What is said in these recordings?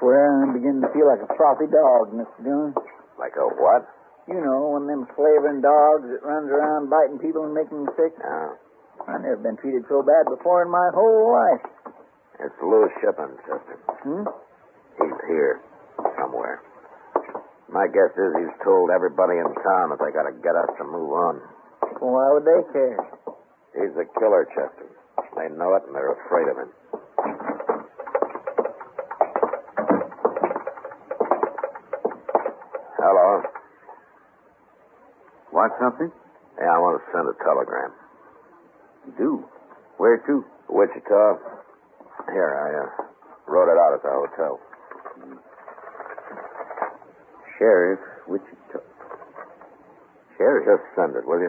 swear I'm beginning to feel like a frothy dog, Mr. Dillon. Like a what? You know, one of them slavering dogs that runs around biting people and making them sick. No. I've never been treated so bad before in my whole life. It's Lou Shippen, Chester. He's here somewhere. My guess is he's told everybody in town that they got to get us to move on. Well, why would they care? He's a killer, Chester. They know it, and they're afraid of him. Hello. Want something? Yeah, I want to send a telegram. You do? Where to? Wichita. Here, I wrote it out at the hotel. Sheriff, Wichita. Sheriff? Just send it, will you?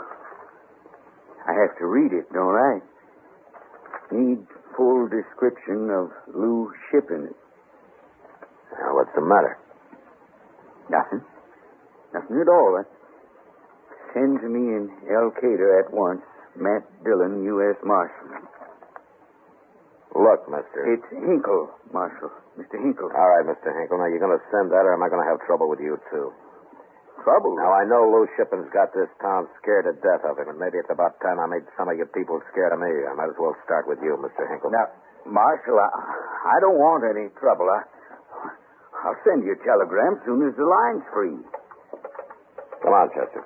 I have to read it, don't I? Need full description of Lou Shippen. Now, what's the matter? Nothing. Nothing at all. Send to me in El Cader at once. Matt Dillon, U.S. Marshal. Look, mister. It's Hinkle, Marshal. Mr. Hinkle. All right, Mr. Hinkle. Now, you're going to send that, or am I going to have trouble with you, too? Trouble? Now, I know Lou Shippen's got this town scared to death of him, and maybe it's about time I made some of you people scared of me. I might as well start with you, Mr. Hinkle. Now, Marshal, I don't want any trouble. I'll send you a telegram as soon as the line's free. Come on, Chester.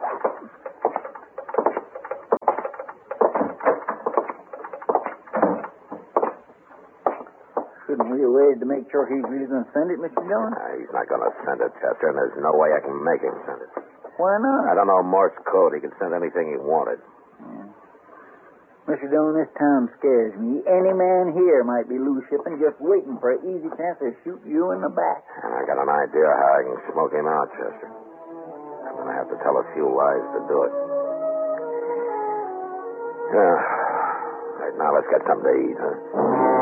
Shouldn't we wait to make sure he's really going to send it, Mr. Dillon? He's not going to send it, Chester, and there's no way I can make him send it. Why not? I don't know Morse code. He could send anything he wanted. Yeah. Mr. Dillon, this town scares me. Any man here might be Lou Shippen, just waiting for an easy chance to shoot you in the back. And I got an idea how I can smoke him out, Chester. I'm going to have to tell a few lies to do it. Yeah. Right now, let's get something to eat, huh?